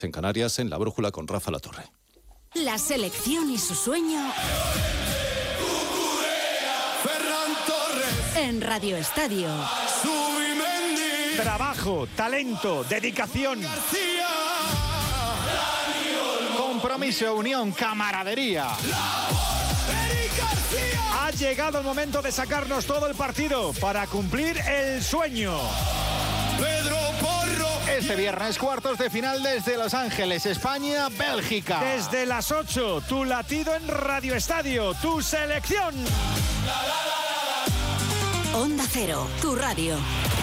En Canarias, en La Brújula con Rafa Latorre. La selección y su sueño en Radio Estadio. Trabajo, talento, dedicación, compromiso, unión, camaradería. Ha llegado el momento de sacarnos todo el partido para cumplir el sueño. Este viernes, cuartos de final desde Los Ángeles, España, Bélgica. Desde las 8, tu latido en Radio Estadio, tu selección. Onda Cero, tu radio.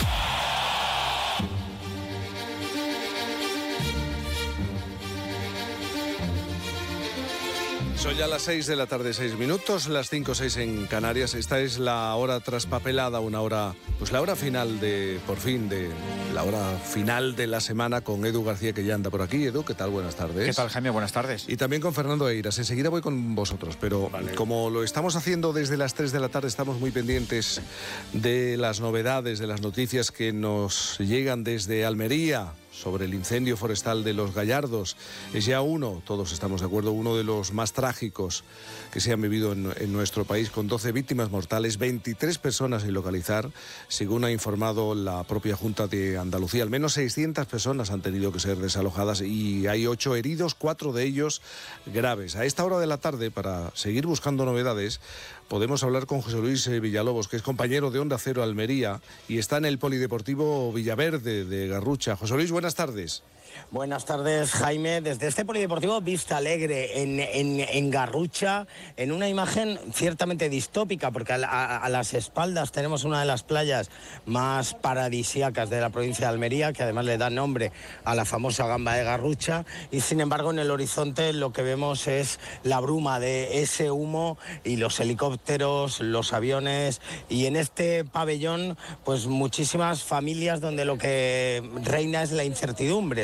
Son ya las 6 de la tarde, 6 minutos, las 5:06 en Canarias. Esta es la hora traspapelada, una hora, pues la hora final la hora final de la semana con Edu García, que ya anda por aquí. Edu, ¿qué tal? Buenas tardes. ¿Qué tal, Jaime? Buenas tardes. Y también con Fernando Eiras. Enseguida voy con vosotros, pero vale. Como lo estamos haciendo desde las 3 de la tarde, estamos muy pendientes de las novedades, de las noticias que nos llegan desde Almería sobre el incendio forestal de Los Gallardos. Es ya todos estamos de acuerdo, uno de los más trágicos que se han vivido en nuestro país, con 12 víctimas mortales, 23 personas sin localizar, según ha informado la propia Junta de Andalucía. Al menos 600 personas han tenido que ser desalojadas y hay 8 heridos, 4 de ellos graves. A esta hora de la tarde, para seguir buscando novedades, podemos hablar con José Luis Villalobos, que es compañero de Onda Cero Almería y está en el Polideportivo Villaverde de Garrucha. José Luis, buenas tardes. Buenas tardes, Jaime. Desde este Polideportivo Vista Alegre, en Garrucha, en una imagen ciertamente distópica, porque a las espaldas tenemos una de las playas más paradisíacas de la provincia de Almería, que además le da nombre a la famosa gamba de Garrucha, y sin embargo en el horizonte lo que vemos es la bruma de ese humo y los helicópteros, los aviones, y en este pabellón pues muchísimas familias donde lo que reina es la incertidumbre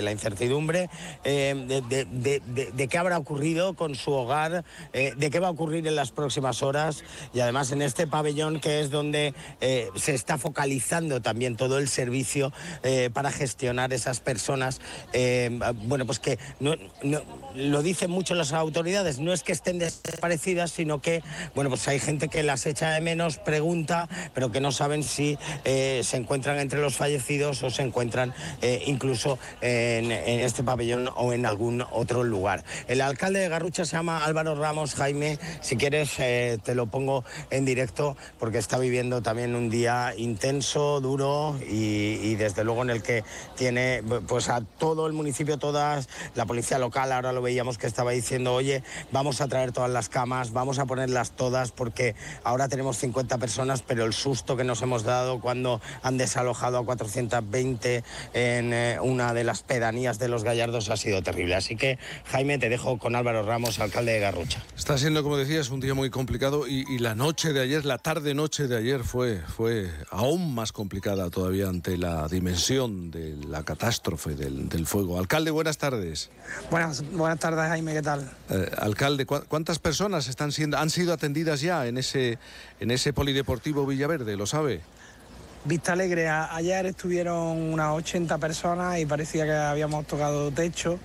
de qué habrá ocurrido con su hogar, de qué va a ocurrir en las próximas horas, y además en este pabellón que es donde se está focalizando también todo el servicio para gestionar esas personas, pues que no, lo dicen mucho las autoridades, no es que estén desaparecidas, sino que pues hay gente que las echa de menos, pregunta, pero que no saben si se encuentran entre los fallecidos o se encuentran incluso en este pabellón o en algún otro lugar. El alcalde de Garrucha se llama Álvaro Ramos. Jaime, si quieres te lo pongo en directo, porque está viviendo también un día intenso, duro y desde luego en el que tiene pues a todo el municipio, todas, la policía local, ahora lo veíamos que estaba diciendo, oye, vamos a traer todas las camas, vamos a ponerlas todas, porque ahora tenemos 50 personas, pero el susto que nos hemos dado cuando han desalojado a 420 en una de las pedanías de Los Gallardos ha sido terrible. Así que, Jaime, te dejo con Álvaro Ramos, alcalde de Garrucha. Está siendo, como decías, un día muy complicado y la noche de ayer, la tarde-noche de ayer fue aún más complicada todavía ante la dimensión de la catástrofe del fuego. Alcalde, buenas tardes. Buenas tardes, Jaime, ¿qué tal? Alcalde, ¿cuántas personas han sido atendidas ya en ese Polideportivo Villaverde? ¿Lo sabe? Vista Alegre, ayer estuvieron unas 80 personas y parecía que habíamos tocado techo,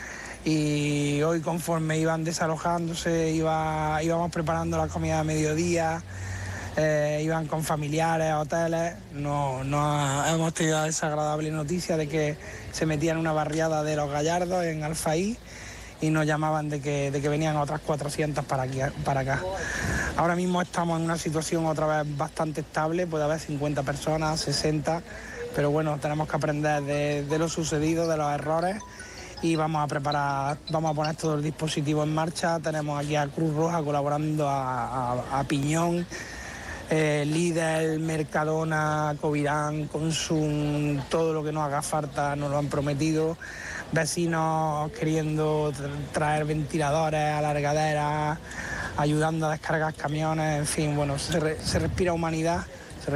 y hoy, conforme iban desalojándose, íbamos preparando la comida de mediodía, iban con familiares, hoteles, hemos tenido la desagradable noticia de que se metían en una barriada de Los Gallardos en Alfaí y nos llamaban de que venían otras 400 para acá. Ahora mismo estamos en una situación otra vez bastante estable, puede haber 50 personas, 60, pero bueno, tenemos que aprender de lo sucedido, de los errores, y vamos a poner todo el dispositivo en marcha. Tenemos aquí a Cruz Roja colaborando, a Piñón, Lidl, Mercadona, Covirán, Consum, todo lo que nos haga falta nos lo han prometido. Vecinos queriendo traer ventiladores, alargaderas, ayudando a descargar camiones, en fin, se respira humanidad,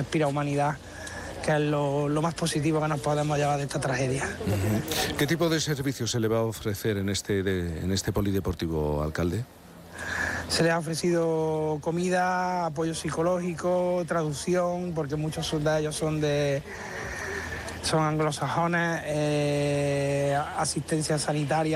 que es lo más positivo que nos podemos llevar de esta tragedia. ¿Qué tipo de servicios se le va a ofrecer en este polideportivo, alcalde? Se les ha ofrecido comida, apoyo psicológico, traducción, porque muchos de ellos son anglosajones, asistencia sanitaria.